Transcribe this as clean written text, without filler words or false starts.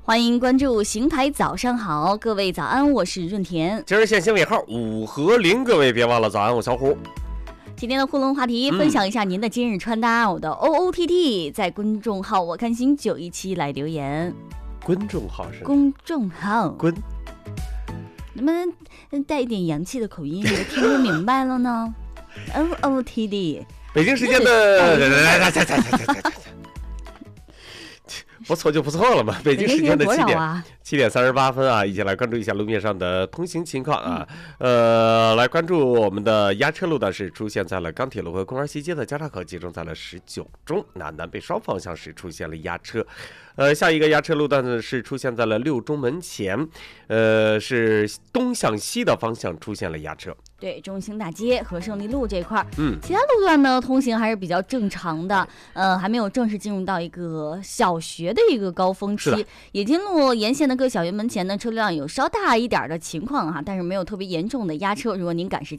欢迎关注邢台早上好，各位早安，我是润田。 今日线新尾号5和0，各位别忘了早安，我小虎。 今天的互动话题，分享一下您的今日穿搭。我的 OOTT 在公众号我看星917来留言。 公众号是公众号。 滚。 能不能带一点洋气的口音，我听不明白了呢？OOTD。 北京时间的。不错就不错了嘛。北京时间的7点38分啊，一起来关注一下路面上的通行情况啊。来关注我们的压车路段是出现在了钢铁路和公园西街的交叉口，集中在了19中，南北双方向是出现了压车。下一个压车路段呢是出现在了6中门前，是东向西的方向出现了压车。 对，中兴大街和胜利路这块其他路段呢通行还是比较正常的，还没有正式进入到一个小学的一个高峰期。冶金路沿线的各小学门前呢车流量有稍大一点的情况哈，但是没有特别严重的压车。如果您赶时